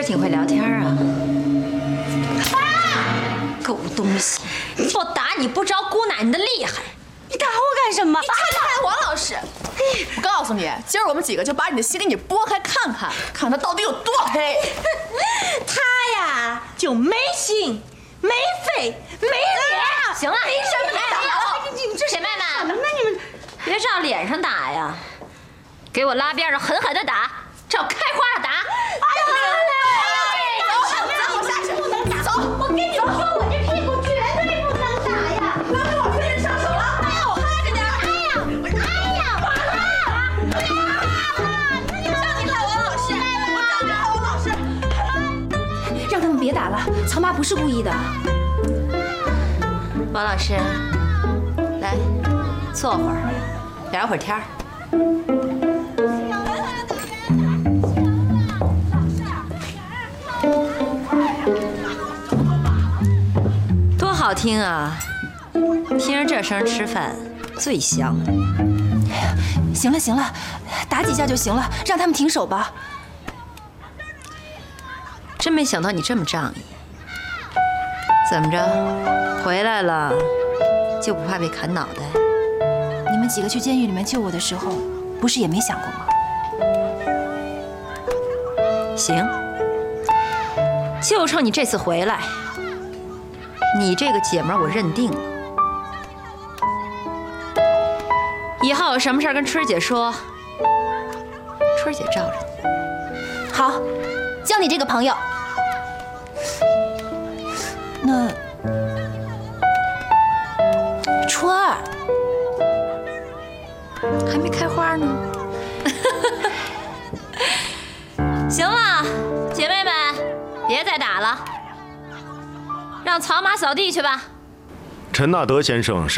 挺会聊天啊！狗东西，不打你不知道姑奶奶的厉害！ 你打我干什么？ 你看王老师，我告诉你，今儿我们几个就把你的心给你剥开看看，看看它到底有多黑。 他呀，就没心、没肺、没脸。 行了， 凭什么打了？ 你这姐妹们， 怎么了你们？ 别照脸上打呀，给我拉边上狠狠的打，照开花的打！ 走，下去，不能打。走， 我跟你们说，我这屁股绝对不能打呀！ 不要跟我推人上手了。哎呦，趴着点。 让他们别打了，曹妈不是故意的。 王老师，来，坐会儿，聊会儿天儿。多好听啊！听着这声吃饭最香。 行了行了，打几下就行了，让他们停手吧。 真没想到你这么仗义。怎么着，回来了就不怕被砍脑袋？ 你们几个去监狱里面救我的时候，不是也没想过吗？ 行，就冲你这次回来，你这个姐们儿我认定了。以后有什么事儿跟春儿姐说，春儿姐罩着你。 好，交你这个朋友。那春儿还没开花呢。行了，姐妹们，别再打了，让曹妈扫地去吧。 陈纳德先生是